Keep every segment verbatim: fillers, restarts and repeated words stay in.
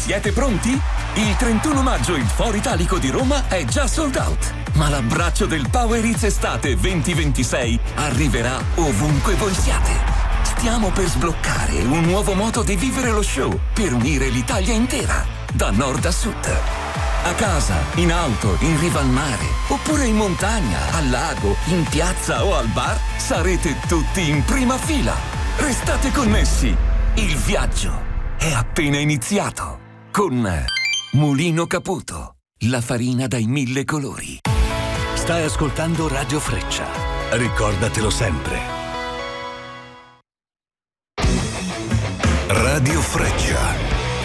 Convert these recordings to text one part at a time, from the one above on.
Siete pronti? Il trentuno maggio il Foro Italico di Roma è già sold out, ma l'abbraccio del Power Hits Estate venti ventisei arriverà ovunque voi siate. Stiamo per sbloccare un nuovo modo di vivere lo show per unire l'Italia intera, da nord a sud. A casa, in auto, in riva al mare, oppure in montagna, al lago, in piazza o al bar, sarete tutti in prima fila. Restate connessi. Il viaggio è appena iniziato con Mulino Caputo, la farina dai mille colori. Stai ascoltando Radio Freccia. Ricordatelo sempre. Radio Freccia.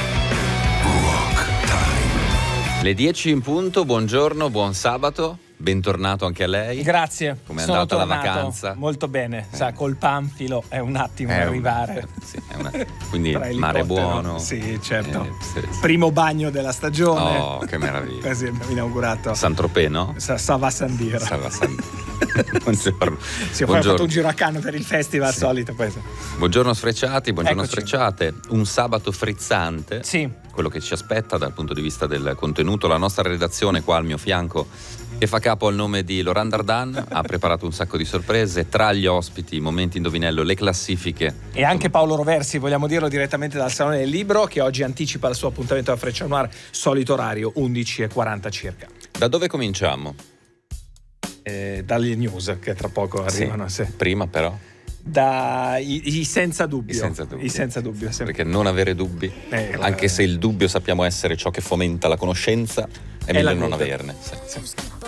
Le dieci in punto, buongiorno, buon sabato, bentornato anche a lei. Grazie. Come è sono andata tornato la vacanza? Molto bene, Eh. sa, col panfilo è un attimo È arrivare. Un, sì, è una, quindi Tra mare elicottero. buono. Sì, certo. Eh, sì, sì. Primo bagno della stagione. Oh, che meraviglia. Così abbiamo inaugurato. Saint-Tropez, no? Sa, Sava Sandir. Sava San- Buongiorno. Sì, poi ho fatto un giro a Cannes per il festival Sì. solito. Poi. Buongiorno sfrecciati, buongiorno Eccoci. sfrecciate. Un sabato frizzante. Sì. Quello che ci aspetta dal punto di vista del contenuto. La nostra redazione qua al mio fianco, che fa capo al nome di Laurent Dardan, ha preparato un sacco di sorprese. Tra gli ospiti, momenti indovinello, le classifiche. E anche Paolo Roversi, vogliamo dirlo, direttamente dal Salone del Libro, che oggi anticipa il suo appuntamento a Freccia Noir, solito orario, undici e quaranta circa. Da dove cominciamo? Eh, dalle news che tra poco arrivano. Sì. Sì. Prima però, Da i, i senza dubbio. I senza dubbio. I senza dubbio, sì. perché non avere dubbi, Eh, anche se il dubbio sappiamo essere ciò che fomenta la conoscenza, è meglio la non gota. averne. Sì. Sì.